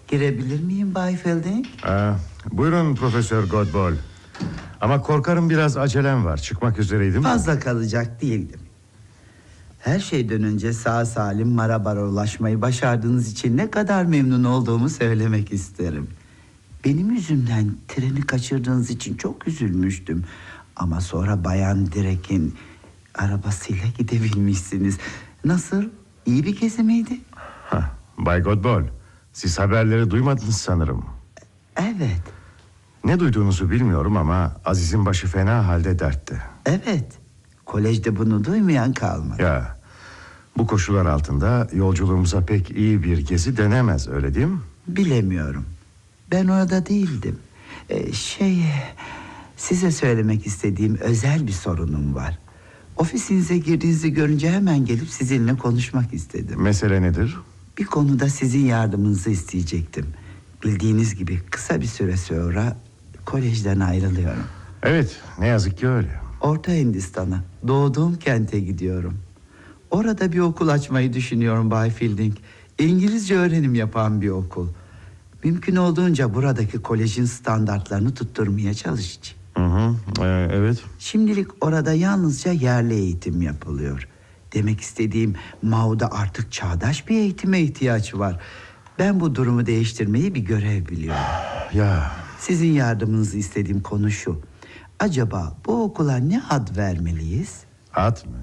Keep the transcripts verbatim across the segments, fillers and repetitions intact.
Girebilir miyim Bay Fielding? Aa, buyurun Profesör Godball. Ama korkarım biraz acelem var. Çıkmak üzereydim. Fazla kalacak değildim. Her şeyden önce sağ salim Marabar'a ulaşmayı başardığınız için ne kadar memnun olduğumu söylemek isterim. Benim yüzümden treni kaçırdığınız için çok üzülmüştüm. Ama sonra Bayan Direk'in arabasıyla gidebilmişsiniz. Nasıl? İyi bir gezi miydi? Hah, Bay Godball, siz haberleri duymadınız sanırım. Evet. Ne duyduğunuzu bilmiyorum ama Aziz'in başı fena halde dertte. Evet. Kolejde bunu duymayan kalmadı. Ya, bu koşullar altında yolculuğumuza pek iyi bir gezi denemez, öyle değil mi? Bilemiyorum. Ben orada değildim. Ee, şey... Size söylemek istediğim özel bir sorunum var. Ofisinize girdiğinizi görünce hemen gelip sizinle konuşmak istedim. Mesele nedir? Bir konuda sizin yardımınızı isteyecektim. Bildiğiniz gibi kısa bir süre sonra kolejden ayrılıyorum. Evet, ne yazık ki öyle. Orta Hindistan'a, doğduğum kente gidiyorum. Orada bir okul açmayı düşünüyorum Bay Fielding. İngilizce öğrenim yapan bir okul. Mümkün olduğunca buradaki kolejin standartlarını tutturmaya çalışacağım. Hı hı, ee, evet. Şimdilik orada yalnızca yerli eğitim yapılıyor. Demek istediğim, Mao'da artık çağdaş bir eğitime ihtiyaç var. Ben bu durumu değiştirmeyi bir görev biliyorum. Ya. Sizin yardımınızı istediğim konu şu. Acaba bu okula ne ad vermeliyiz? Ad mı?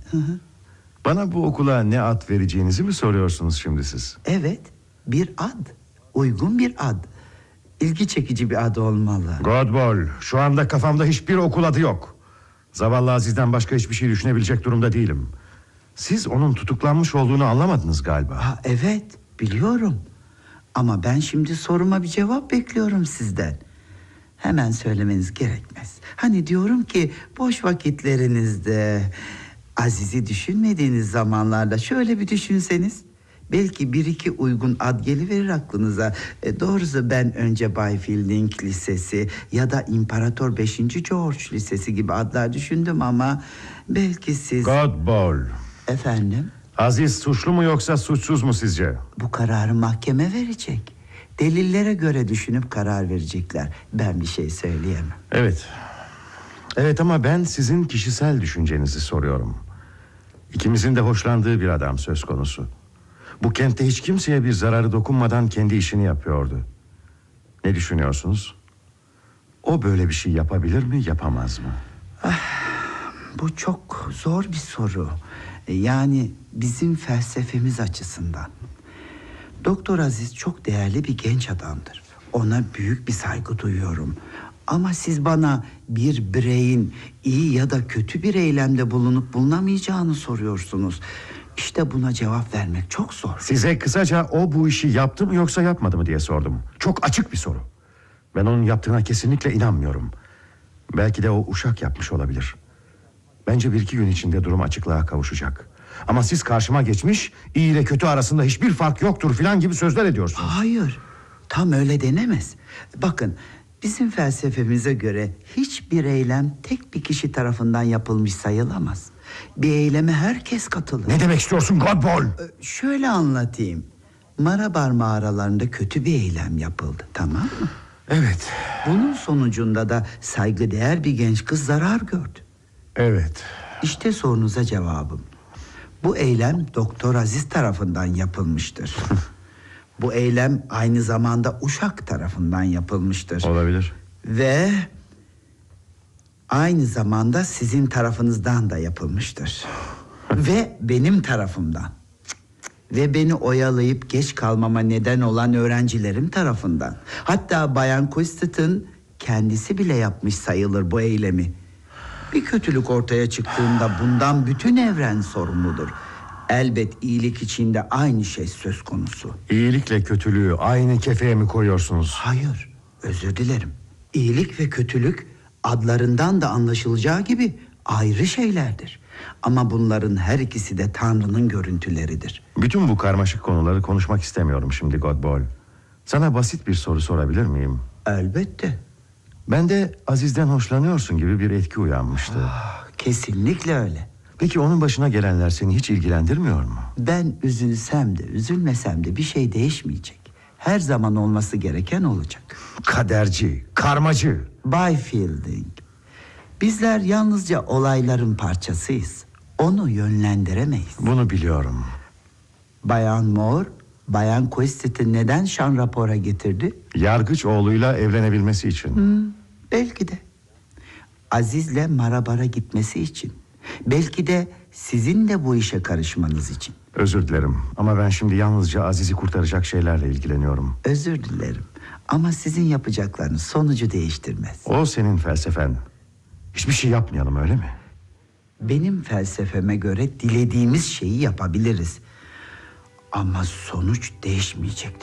Bana bu okula ne ad vereceğinizi mi soruyorsunuz şimdi siz? Evet, bir ad. Uygun bir ad. İlgi çekici bir adı olmalı. Godball, şu anda kafamda hiçbir okul adı yok. Zavallı Aziz'den başka hiçbir şey düşünebilecek durumda değilim. Siz onun tutuklanmış olduğunu anlamadınız galiba. Ha, evet, biliyorum. Ama ben şimdi soruma bir cevap bekliyorum sizden. Hemen söylemeniz gerekmez. Hani diyorum ki boş vakitlerinizde, Aziz'i düşünmediğiniz zamanlarda şöyle bir düşünseniz. Belki bir iki uygun ad geliverir aklınıza. E, doğrusu ben önce Bay Fielding Lisesi ya da İmparator beşinci George Lisesi gibi adlar düşündüm ama belki siz... Godball. Efendim? Aziz suçlu mu yoksa suçsuz mu sizce? Bu kararı mahkeme verecek. Delillere göre düşünüp karar verecekler. Ben bir şey söyleyemem. Evet. Evet ama ben sizin kişisel düşüncenizi soruyorum. İkimizin de hoşlandığı bir adam söz konusu. Bu kentte hiç kimseye bir zararı dokunmadan kendi işini yapıyordu. Ne düşünüyorsunuz? O böyle bir şey yapabilir mi, yapamaz mı? Ah, bu çok zor bir soru. Yani bizim felsefemiz açısından. Doktor Aziz çok değerli bir genç adamdır. Ona büyük bir saygı duyuyorum. Ama siz bana bir bireyin iyi ya da kötü bir eylemde bulunup bulunamayacağını soruyorsunuz. İşte buna cevap vermek çok zor. Size kısaca o bu işi yaptı mı yoksa yapmadı mı diye sordum. Çok açık bir soru. Ben onun yaptığına kesinlikle inanmıyorum. Belki de o uşak yapmış olabilir. Bence bir iki gün içinde durum açıklığa kavuşacak. Ama siz karşıma geçmiş, iyi ile kötü arasında hiçbir fark yoktur filan gibi sözler ediyorsunuz. Hayır, tam öyle denemez. Bakın, bizim felsefemize göre hiçbir eylem tek bir kişi tarafından yapılmış sayılamaz. Bir eyleme herkes katılır. Ne demek istiyorsun Godball? Ee, şöyle anlatayım. Marabar mağaralarında kötü bir eylem yapıldı, tamam mı? Evet. Bunun sonucunda da saygıdeğer bir genç kız zarar gördü. Evet. İşte sorunuza cevabım. Bu eylem Doktor Aziz tarafından yapılmıştır. Bu eylem aynı zamanda Uşak tarafından yapılmıştır. Olabilir. Ve aynı zamanda sizin tarafınızdan da yapılmıştır. Ve benim tarafımdan. Ve beni oyalayıp geç kalmama neden olan öğrencilerim tarafından. Hatta Bayan Quistet'ın kendisi bile yapmış sayılır bu eylemi. Bir kötülük ortaya çıktığında bundan bütün evren sorumludur. Elbet iyilik içinde aynı şey söz konusu. İyilikle kötülüğü aynı kefeye mi koyuyorsunuz? Hayır, özür dilerim. İyilik ve kötülük adlarından da anlaşılacağı gibi ayrı şeylerdir. Ama bunların her ikisi de Tanrı'nın görüntüleridir. Bütün bu karmaşık konuları konuşmak istemiyorum şimdi Godball. Sana basit bir soru sorabilir miyim? Elbette. Bende Aziz'den hoşlanıyorsun gibi bir etki uyanmıştı. Ah, kesinlikle öyle. Peki onun başına gelenler seni hiç ilgilendirmiyor mu? Ben üzülsem de üzülmesem de bir şey değişmeyecek. her zaman olması gereken olacak. Kaderci, karmacı. Bay Fielding, bizler yalnızca olayların parçasıyız. Onu yönlendiremeyiz. Bunu biliyorum. Bayan Moore, Bayan Quistet'i neden şan rapora getirdi? Yargıç oğluyla evlenebilmesi için. Hmm, belki de. Aziz'le Marabar'a gitmesi için. Belki de sizin de bu işe karışmanız için. Özür dilerim ama ben şimdi yalnızca Aziz'i kurtaracak şeylerle ilgileniyorum. Özür dilerim ama sizin yapacaklarınız sonucu değiştirmez. O senin felsefen. Hiçbir şey yapmayalım, öyle mi? Benim felsefeme göre dilediğimiz şeyi yapabiliriz. Ama sonuç değişmeyecek.